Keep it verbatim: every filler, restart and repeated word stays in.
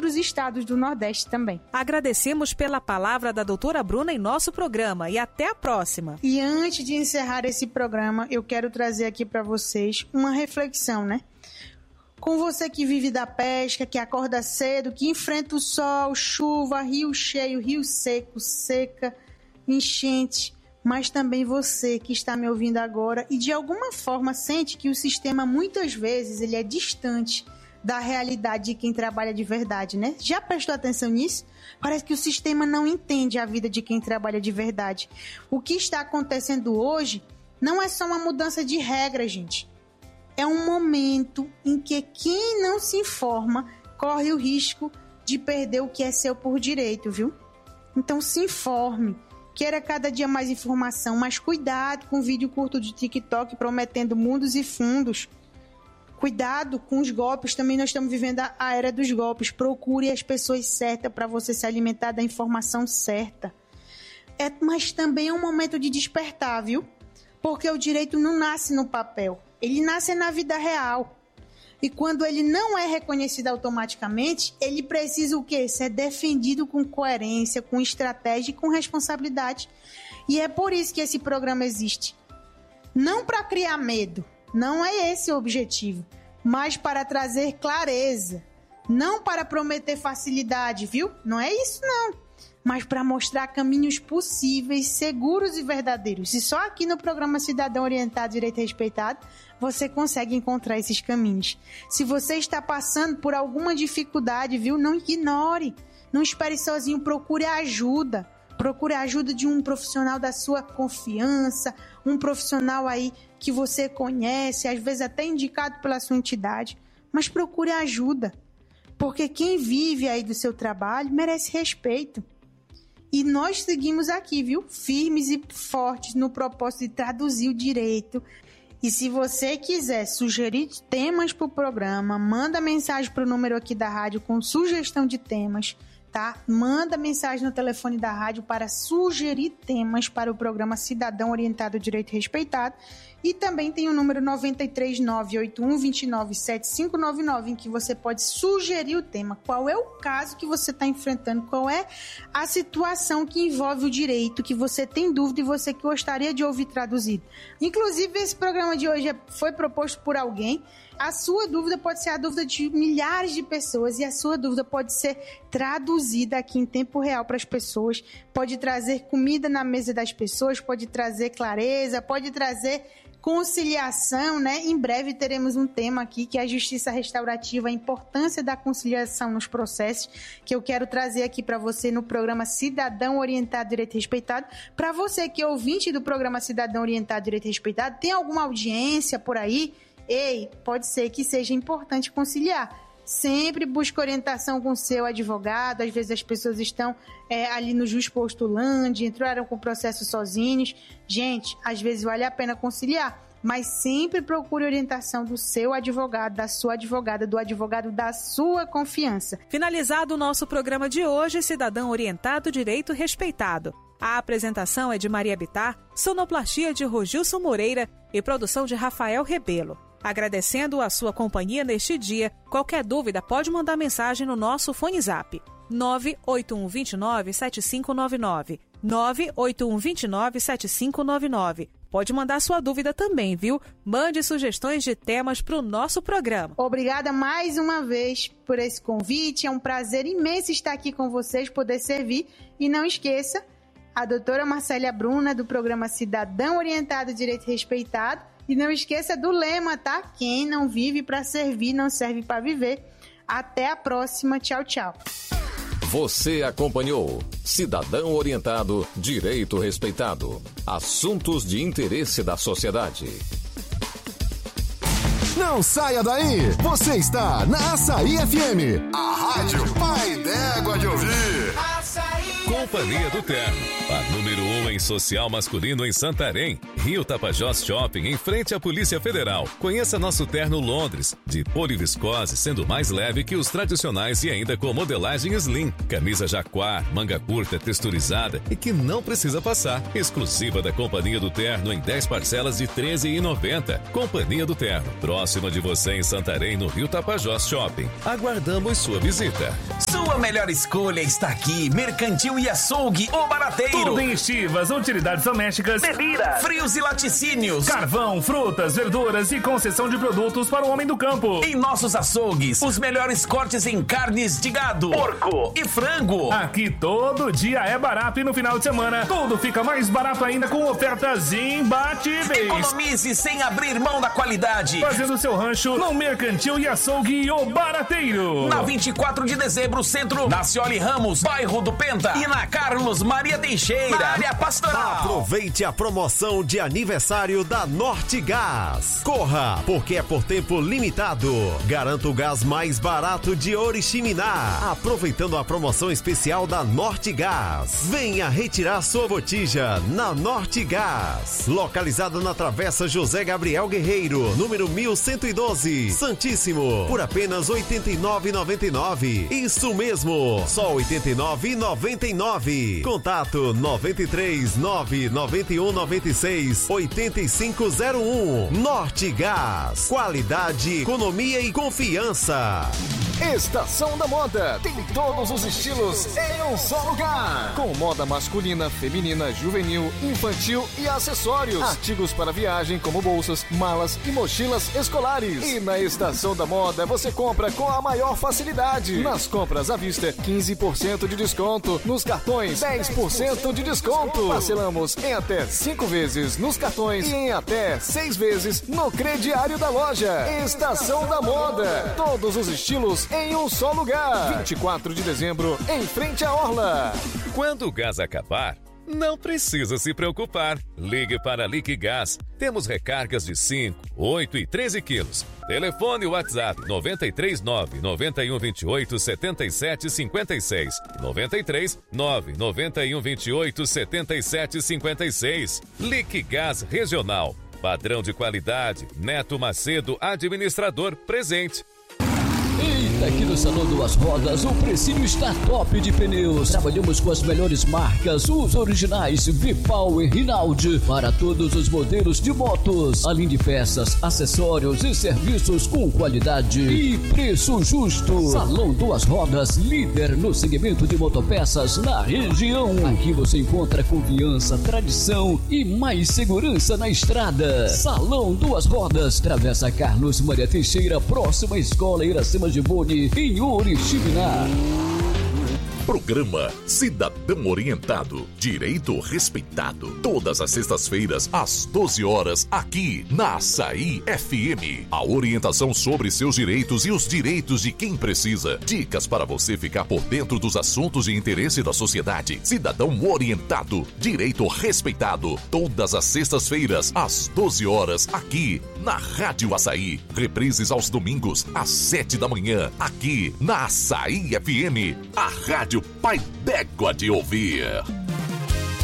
outros estados do Nordeste também. Agradecemos pela palavra da doutora Bruna em nosso programa e até a próxima. E antes de encerrar esse programa, eu quero trazer aqui para vocês uma reflexão, né? Com você que vive da pesca, que acorda cedo, que enfrenta o sol, chuva, rio cheio, rio seco, seca, enchente, mas também você que está me ouvindo agora e de alguma forma sente que o sistema muitas vezes ele é distante da realidade de quem trabalha de verdade, né? Já prestou atenção nisso? Parece que o sistema não entende a vida de quem trabalha de verdade. O que está acontecendo hoje não é só uma mudança de regra, gente. É um momento em que quem não se informa corre o risco de perder o que é seu por direito, viu? Então se informe, queira cada dia mais informação, mas cuidado com o vídeo curto de TikTok prometendo mundos e fundos. Cuidado com os golpes, também nós estamos vivendo a era dos golpes. Procure as pessoas certas para você se alimentar da informação certa. É, mas também é um momento de despertar, viu? Porque o direito não nasce no papel. Ele nasce na vida real. E quando ele não é reconhecido automaticamente, ele precisa o quê? Ser defendido com coerência, com estratégia e com responsabilidade. E é por isso que esse programa existe. Não para criar medo, não é esse o objetivo, mas para trazer clareza. Não para prometer facilidade, viu? Não é isso não. Mas para mostrar caminhos possíveis, seguros e verdadeiros. E só aqui no programa Cidadão Orientado, Direito Respeitado, você consegue encontrar esses caminhos. Se você está passando por alguma dificuldade, viu? Não ignore. Não espere sozinho, procure ajuda. Procure a ajuda de um profissional da sua confiança, um profissional aí que você conhece, às vezes até indicado pela sua entidade. Mas procure ajuda. Porque quem vive aí do seu trabalho merece respeito. E nós seguimos aqui, viu? Firmes e fortes no propósito de traduzir o direito. E se você quiser sugerir temas para o programa, manda mensagem para o número aqui da rádio com sugestão de temas, tá? Manda mensagem no telefone da rádio para sugerir temas para o programa Cidadão Orientado Direito Respeitado. E também tem o número nove três nove oito um dois nove sete cinco nove nove, em que você pode sugerir o tema. Qual é o caso que você está enfrentando? Qual é a situação que envolve o direito, que você tem dúvida e você gostaria de ouvir traduzido? Inclusive, esse programa de hoje foi proposto por alguém. A sua dúvida pode ser a dúvida de milhares de pessoas e a sua dúvida pode ser traduzida aqui em tempo real para as pessoas. Pode trazer comida na mesa das pessoas, pode trazer clareza, pode trazer conciliação, né? Em breve teremos um tema aqui que é a justiça restaurativa, a importância da conciliação nos processos, que eu quero trazer aqui para você no programa Cidadão Orientado Direito Respeitado. Para você que é ouvinte do programa Cidadão Orientado Direito Respeitado, tem alguma audiência por aí? Ei, pode ser que seja importante conciliar. Sempre busque orientação com o seu advogado. Às vezes as pessoas estão é, ali no jus postulante, entraram com o processo sozinhos. Gente, às vezes vale a pena conciliar, mas sempre procure orientação do seu advogado, da sua advogada, do advogado da sua confiança. Finalizado o nosso programa de hoje, Cidadão Orientado Direito Respeitado. A apresentação é de Maria Bittar, sonoplastia de Rogilson Moreira e produção de Rafael Rebelo. Agradecendo a sua companhia neste dia, qualquer dúvida pode mandar mensagem no nosso Fone Zap nove oito um dois nove sete cinco nove nove, nove oito um dois nove sete cinco nove nove. Pode mandar sua dúvida também, viu? Mande sugestões de temas para o nosso programa. Obrigada mais uma vez por esse convite, é um prazer imenso estar aqui com vocês, poder servir. E não esqueça, a doutora Marcélia Bruna, do programa Cidadão Orientado Direito Respeitado. E não esqueça do lema, tá? Quem não vive para servir, não serve para viver. Até a próxima. Tchau, tchau. Você acompanhou Cidadão Orientado, Direito Respeitado. Assuntos de interesse da sociedade. Não saia daí! Você está na Açaí F M. A rádio Pai d'Égua de Ouvir. Com Companhia do Terno, a número um em social masculino em Santarém. Rio Tapajós Shopping, em frente à Polícia Federal. Conheça nosso terno Londres, de poliviscose, sendo mais leve que os tradicionais e ainda com modelagem slim. Camisa jaquar, manga curta, texturizada e que não precisa passar. Exclusiva da Companhia do Terno em dez parcelas de treze reais e noventa centavos. Companhia do Terno, próxima de você em Santarém, no Rio Tapajós Shopping. Aguardamos sua visita. Sua melhor escolha está aqui. Mercantil e Açougue, o Barateiro. Tudo em estivas, utilidades domésticas, bebida, frios e laticínios, carvão, frutas, verduras e concessão de produtos para o homem do campo. Em nossos açougues, os melhores cortes em carnes de gado, porco e frango. Aqui todo dia é barato e no final de semana tudo fica mais barato ainda com ofertas imbatíveis. Economize sem abrir mão da qualidade. Fazendo seu rancho no Mercantil e Açougue, o Barateiro. Na vinte e quatro de dezembro, centro, na Cioli Ramos, bairro do Penta. E na Carlos Maria Teixeira, na área pastoral. Aproveite a promoção de aniversário da Norte Gás. Corra, porque é por tempo limitado. Garanta o gás mais barato de Oriximiná. Aproveitando a promoção especial da Norte Gás. Venha retirar sua botija na Norte Gás. Localizada na Travessa José Gabriel Guerreiro, número mil cento e doze, Santíssimo, por apenas oitenta e nove reais e noventa e nove centavos. Isso mesmo, só oitenta e nove reais e noventa e nove centavos. Contato noventa e três, nove noventa e um, noventa e seis, oitenta e cinco zero um. Norte Gás, qualidade, economia e confiança. Estação da Moda, tem todos os estilos em um só lugar. Com moda masculina, feminina, juvenil, infantil e acessórios. Artigos para viagem como bolsas, malas e mochilas escolares. E na Estação da Moda você compra com a maior facilidade. Nas compras à vista, quinze por cento de desconto. Nos cartões, dez por cento de desconto. Parcelamos em até cinco vezes nos cartões e em até seis vezes no crediário da loja. Estação da Moda, todos os estilos em um só lugar. vinte e quatro de dezembro, em frente à Orla. Quando o gás acabar, não precisa se preocupar. Ligue para a Liquigás. Temos recargas de cinco, oito e treze quilos. Telefone e WhatsApp noventa e três, nove noventa e um, vinte e oito, setenta e sete, cinquenta e seis. noventa e três, nove noventa e um, vinte e oito, setenta e sete, cinquenta e seis. Liquigás Regional. Padrão de qualidade. Neto Macedo, administrador, presente. Eita, aqui no Salão Duas Rodas o precinho está top de pneus. Trabalhamos com as melhores marcas, os originais V-Power, Rinaldi, para todos os modelos de motos. Além de peças, acessórios e serviços com qualidade e preço justo. Salão Duas Rodas, líder no segmento de motopeças na região. Aqui você encontra confiança, tradição e mais segurança na estrada. Salão Duas Rodas, Travessa Carlos Maria Teixeira, próxima à Escola Iracema de Boni, em Oriximiná. Programa Cidadão Orientado, direito respeitado. Todas as sextas-feiras, às doze horas, aqui na Açaí F M. A orientação sobre seus direitos e os direitos de quem precisa. Dicas para você ficar por dentro dos assuntos de interesse da sociedade. Cidadão Orientado, direito respeitado. Todas as sextas-feiras, às doze horas, aqui na Rádio Açaí. Reprises aos domingos, às sete da manhã, aqui na Açaí F M. A Rádio Pai d'Égua de ouvir.